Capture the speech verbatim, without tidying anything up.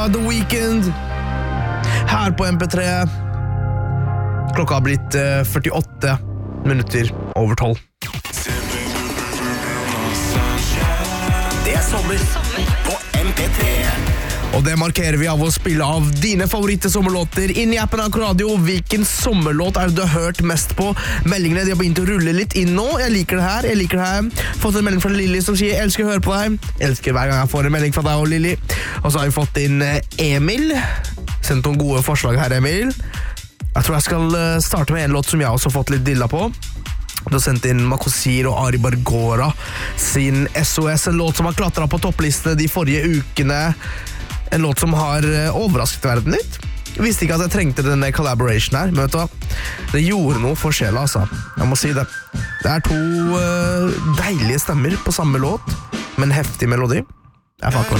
The Weeknd her på M P tre. Klokka har blitt uh, førtiåtte minutter over tolv. Det er sommer på M P tre. Og det markerer vi av å spille av dine favoritte sommerlåter inn i appen av Radio. Hvilken sommerlåt er det du har hørt mest på? Meldingene de har begynt å rulle litt inn nå. Jeg liker det her, jeg liker det her. Fått en melding fra Lili som sier jeg elsker å høre på deg. Jeg elsker hver gang jeg får en melding fra deg og Lili. Og så har vi fått inn Emil. Sendt noen gode forslag her, Emil. Jeg tror jeg skal starte med en låt som jeg også har fått litt dilla på. Du har sendt inn Makosir og Ari Bargora sin S O S, en låt som har klatret på topplistene de forrige ukene. En låt som har overrasket verden litt. Jeg visste ikke at jeg trengte denne collaboration her, men vet du hva? Det gjorde noe for sjela, altså. Jeg må si det. Det er to uh, deilige stemmer på samme låt, med en heftig melodi. Jeg fucker